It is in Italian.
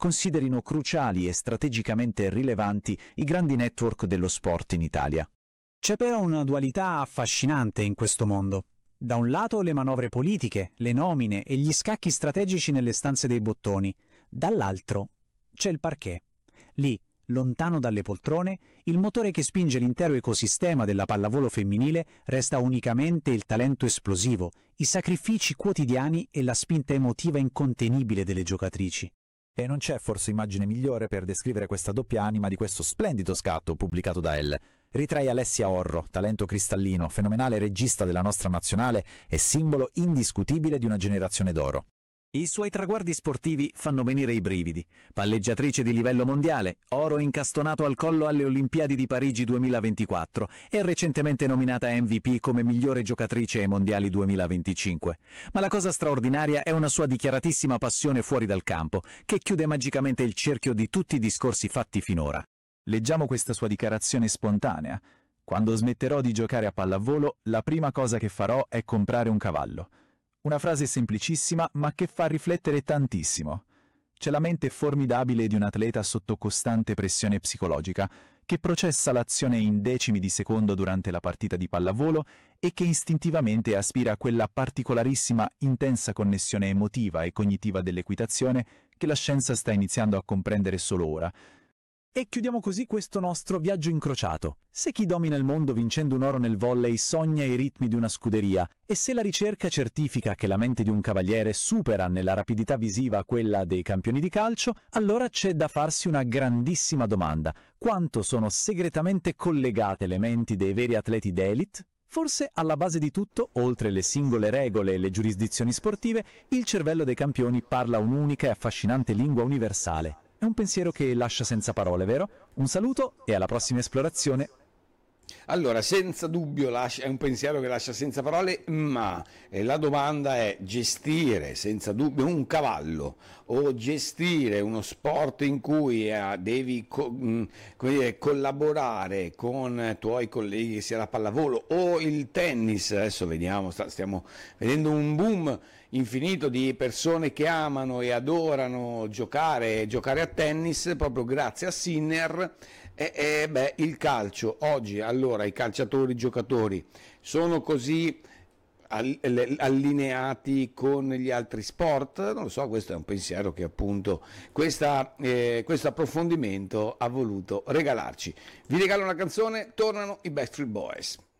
considerino cruciali e strategicamente rilevanti i grandi network dello sport in Italia. C'è però una dualità affascinante in questo mondo. Da un lato le manovre politiche, le nomine e gli scacchi strategici nelle stanze dei bottoni, dall'altro c'è il parquet. Lì, lontano dalle poltrone, il motore che spinge l'intero ecosistema della pallavolo femminile resta unicamente il talento esplosivo, i sacrifici quotidiani e la spinta emotiva incontenibile delle giocatrici. E non c'è forse immagine migliore per descrivere questa doppia anima di questo splendido scatto pubblicato da Elle. Ritrae Alessia Orro, talento cristallino, fenomenale regista della nostra nazionale e simbolo indiscutibile di una generazione d'oro. I suoi traguardi sportivi fanno venire i brividi. Palleggiatrice di livello mondiale, oro incastonato al collo alle Olimpiadi di Parigi 2024 e recentemente nominata MVP come migliore giocatrice ai Mondiali 2025. Ma la cosa straordinaria è una sua dichiaratissima passione fuori dal campo, che chiude magicamente il cerchio di tutti i discorsi fatti finora. Leggiamo questa sua dichiarazione spontanea. Quando smetterò di giocare a pallavolo, la prima cosa che farò è comprare un cavallo. Una frase semplicissima, ma che fa riflettere tantissimo. C'è la mente formidabile di un atleta sotto costante pressione psicologica, che processa l'azione in decimi di secondo durante la partita di pallavolo e che istintivamente aspira a quella particolarissima, intensa connessione emotiva e cognitiva dell'equitazione che la scienza sta iniziando a comprendere solo ora. E chiudiamo così questo nostro viaggio incrociato. Se chi domina il mondo vincendo un oro nel volley sogna i ritmi di una scuderia, e se la ricerca certifica che la mente di un cavaliere supera nella rapidità visiva quella dei campioni di calcio, allora c'è da farsi una grandissima domanda. Quanto sono segretamente collegate le menti dei veri atleti d'élite? Forse alla base di tutto, oltre le singole regole e le giurisdizioni sportive, il cervello dei campioni parla un'unica e affascinante lingua universale. È un pensiero che lascia senza parole, vero? Un saluto e alla prossima esplorazione. Allora, senza dubbio è un pensiero che lascia senza parole, ma la domanda è: gestire senza dubbio un cavallo o gestire uno sport in cui devi come dire, collaborare con tuoi colleghi, sia la pallavolo o il tennis. Adesso vediamo, stiamo vedendo un boom infinito di persone che amano e adorano giocare a tennis proprio grazie a Sinner. Il calcio oggi, allora, i calciatori, i giocatori sono così allineati con gli altri sport? Non lo so, questo è un pensiero che appunto questo approfondimento ha voluto regalarci. Vi regalo una canzone, tornano i Backstreet Boys.